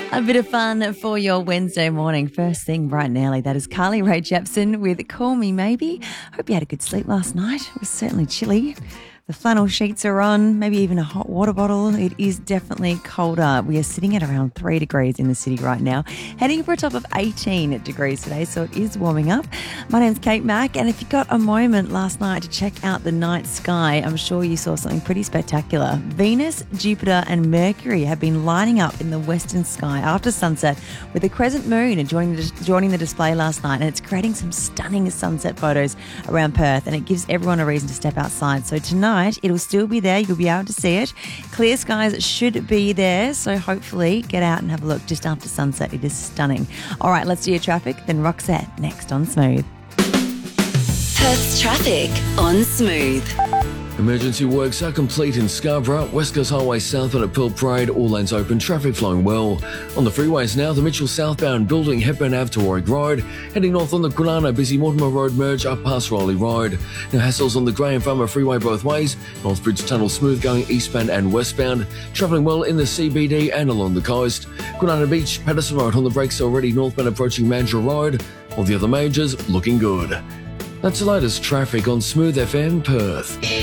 A bit of fun for your Wednesday morning. First thing bright and early, that is Carly Rae Jepsen with Call Me Maybe. Hope you had a good sleep last night. It was certainly chilly. The flannel sheets are on, maybe even a hot water bottle. It is definitely colder. We are sitting at around 3 degrees in the city right now, heading for a top of 18 degrees today, so it is warming up. My name's Kate Mack, and if you got a moment last night to check out the night sky, I'm sure you saw something pretty spectacular. Venus, Jupiter and Mercury have been lining up in the western sky after sunset with the crescent moon joining the display last night, and it's creating some stunning sunset photos around Perth, and it gives everyone a reason to step outside. So tonight, it'll still be there. You'll be able to see it. Clear skies should be there, so hopefully get out and have a look just after sunset. It is stunning. All right, let's do your traffic. Then Roxette next on Smooth. Perth's traffic on Smooth. Emergency works are complete in Scarborough, West Coast Highway southbound at Pearl Parade, all lanes open, traffic flowing well. On the freeways now, the Mitchell southbound building Hepburn Ave to Warwick Road, heading north on the Kwinana busy Mortimer Road merge up past Rowley Road. Now hassles on the Graham Farmer Freeway both ways, Northbridge Tunnel smooth going eastbound and westbound, travelling well in the CBD and along the coast. Kwinana Beach, Patterson Road on the brakes already northbound approaching Mandurah Road, all the other majors looking good. That's the latest traffic on Smooth FM Perth.